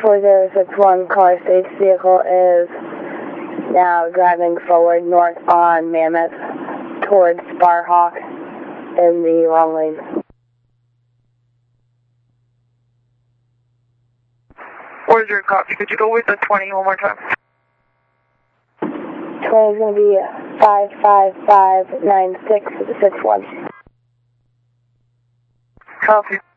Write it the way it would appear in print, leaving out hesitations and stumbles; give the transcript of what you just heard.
4061 Car Stage vehicle is now driving forward north on Mammoth towards Sparhawk in the wrong lane. 40 copy. Could you go with the 20 one more time? 20 is going to be 5559661. Copy.